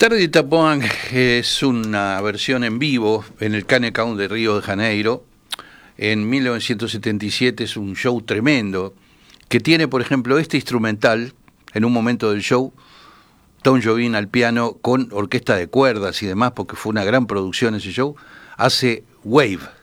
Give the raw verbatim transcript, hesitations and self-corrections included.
Tarde de Itapuã es una versión en vivo en el Canecão de Río de Janeiro. En mil novecientos setenta y siete es un show tremendo que tiene, por ejemplo, este instrumental en un momento del show, Tom Jobim al piano con orquesta de cuerdas y demás, porque fue una gran producción ese show, hace Wave.